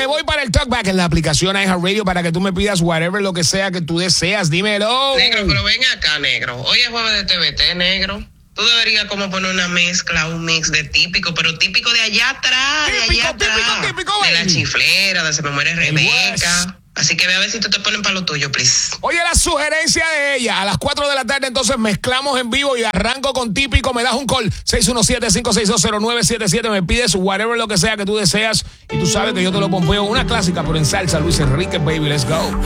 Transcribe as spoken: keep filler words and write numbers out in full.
voy para el talkback en la aplicación iHeartRadio para que tú me pidas whatever, lo que sea que tú deseas. Dímelo. Negro, pero ven acá, negro. Hoy es jueves de T V T, negro. Tú deberías como poner una mezcla, un mix de típico, pero típico de allá atrás, de Típico, allá atrás. típico, típico, de la baby. chiflera, de Se Me Muere El West. Rebeca. Así que ve a ver si tú te pones para lo tuyo, please. Oye, la sugerencia de ella, a las cuatro de la tarde, entonces mezclamos en vivo y arranco con típico. Me das un call, seis uno siete, cinco seis dos, cero nueve siete siete. Me pides whatever, lo que sea que tú deseas. Y tú sabes que yo te lo pompeo. Una clásica, pero en salsa. Luis Enrique, baby, let's go.